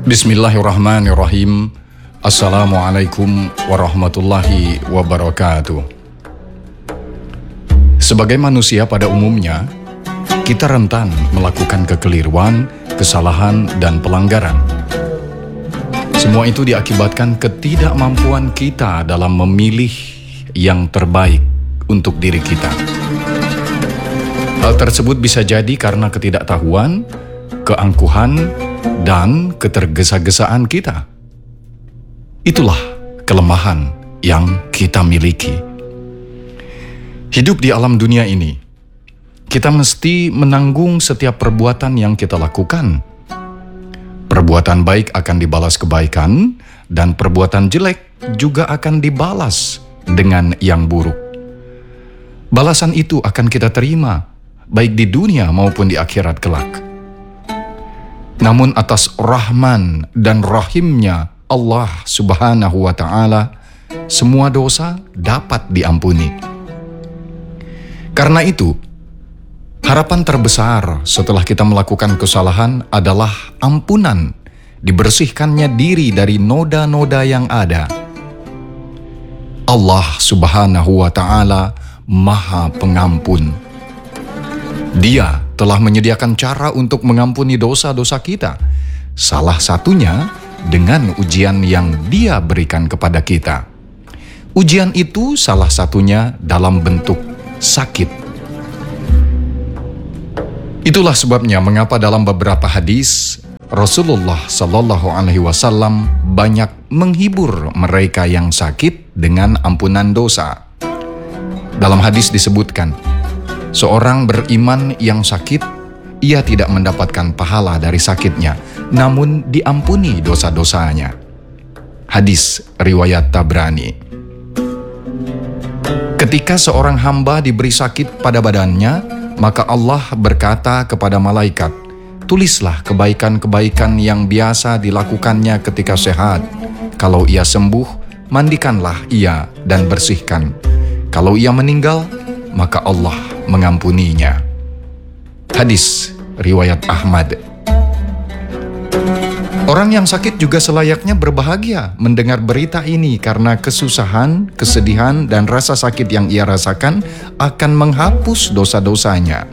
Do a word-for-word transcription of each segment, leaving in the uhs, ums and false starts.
Bismillahirrahmanirrahim. Assalamualaikum warahmatullahi wabarakatuh. Sebagai manusia pada umumnya, kita rentan melakukan kekeliruan, kesalahan, dan pelanggaran. Semua itu diakibatkan ketidakmampuan kita dalam memilih yang terbaik untuk diri kita. Hal tersebut bisa jadi karena ketidaktahuan, keangkuhan, dan ketergesa-gesaan kita. Itulah kelemahan yang kita miliki. Hidup di alam dunia ini, kita mesti menanggung setiap perbuatan yang kita lakukan. Perbuatan baik akan dibalas kebaikan, dan perbuatan jelek juga akan dibalas dengan yang buruk. Balasan itu akan kita terima, baik di dunia maupun di akhirat kelak. Namun atas rahman dan rahimnya Allah subhanahu wa ta'ala, semua dosa dapat diampuni. Karena itu, harapan terbesar setelah kita melakukan kesalahan adalah ampunan, dibersihkannya diri dari noda-noda yang ada. Allah subhanahu wa ta'ala Maha Pengampun. Dia telah menyediakan cara untuk mengampuni dosa-dosa kita. Salah satunya dengan ujian yang Dia berikan kepada kita. Ujian itu salah satunya dalam bentuk sakit. Itulah sebabnya mengapa dalam beberapa hadis Rasulullah Shallallahu Alaihi Wasallam banyak menghibur mereka yang sakit dengan ampunan dosa. Dalam hadis disebutkan, seorang beriman yang sakit, ia tidak mendapatkan pahala dari sakitnya, namun diampuni dosa-dosanya. Hadis riwayat Tabrani. Ketika seorang hamba diberi sakit pada badannya, maka Allah berkata kepada malaikat, tulislah kebaikan-kebaikan yang biasa dilakukannya ketika sehat. Kalau ia sembuh, mandikanlah ia dan bersihkan. Kalau ia meninggal, maka Allah mengampuninya. Hadis riwayat Ahmad. Orang yang sakit juga selayaknya berbahagia mendengar berita ini karena kesusahan, kesedihan, dan rasa sakit yang ia rasakan akan menghapus dosa-dosanya.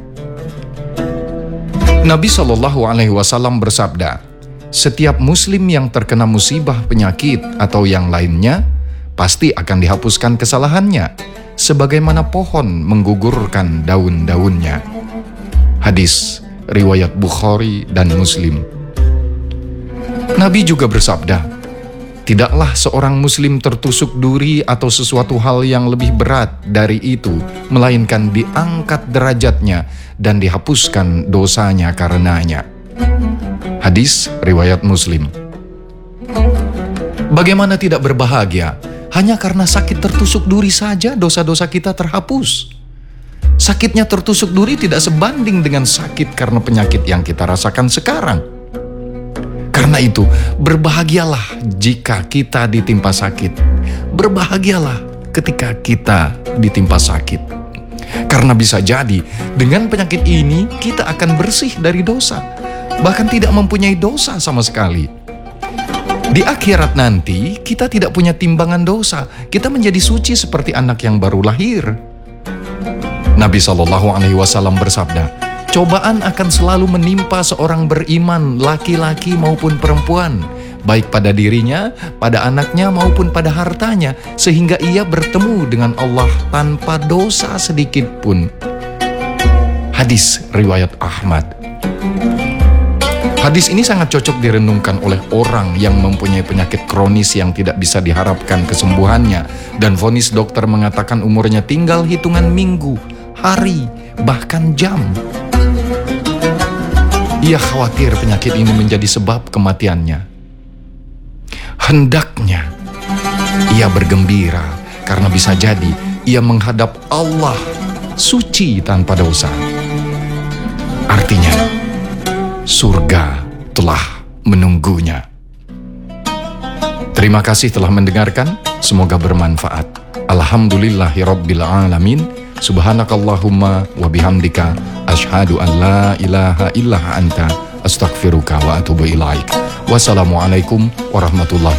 Nabi Shallallahu Alaihi Wasallam bersabda, setiap muslim yang terkena musibah penyakit atau yang lainnya pasti akan dihapuskan kesalahannya, sebagaimana pohon menggugurkan daun-daunnya. Hadis riwayat Bukhari dan Muslim. Nabi juga bersabda, tidaklah seorang muslim tertusuk duri atau sesuatu hal yang lebih berat dari itu, melainkan diangkat derajatnya dan dihapuskan dosanya karenanya. Hadis riwayat Muslim. Bagaimana tidak berbahagia? Hanya karena sakit tertusuk duri saja dosa-dosa kita terhapus. Sakitnya tertusuk duri tidak sebanding dengan sakit karena penyakit yang kita rasakan sekarang. Karena itu, berbahagialah jika kita ditimpa sakit. Berbahagialah ketika kita ditimpa sakit. Karena bisa jadi, dengan penyakit ini kita akan bersih dari dosa. Bahkan tidak mempunyai dosa sama sekali. Di akhirat nanti, kita tidak punya timbangan dosa. Kita menjadi suci seperti anak yang baru lahir. Nabi Shallallahu Alaihi Wasallam bersabda, cobaan akan selalu menimpa seorang beriman, laki-laki maupun perempuan, baik pada dirinya, pada anaknya maupun pada hartanya, sehingga ia bertemu dengan Allah tanpa dosa sedikit pun. Hadis riwayat Ahmad. Hadis ini sangat cocok direnungkan oleh orang yang mempunyai penyakit kronis yang tidak bisa diharapkan kesembuhannya, dan vonis dokter mengatakan umurnya tinggal hitungan minggu, hari, bahkan jam. Ia khawatir penyakit ini menjadi sebab kematiannya. Hendaknya ia bergembira karena bisa jadi ia menghadap Allah suci tanpa dosa. Artinya, surga telah menunggunya. Terima kasih telah mendengarkan, semoga bermanfaat. Alhamdulillahirabbil alamin. Subhanakallahumma wa bihamdika asyhadu an la ilaha illa anta astaghfiruka wa atubu ilaik. Wassalamualaikum warahmatullahi